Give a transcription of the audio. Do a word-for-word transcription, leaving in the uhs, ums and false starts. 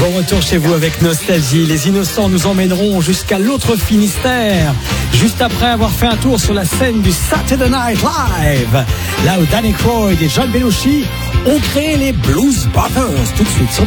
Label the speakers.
Speaker 1: Bon retour chez vous avec Nostalgie. Les Innocents nous emmèneront jusqu'à l'autre Finistère, juste après avoir fait un tour sur la scène du Saturday Night Live, là où Danny Croyd et John Belushi ont créé les Blues Brothers. Tout de suite sur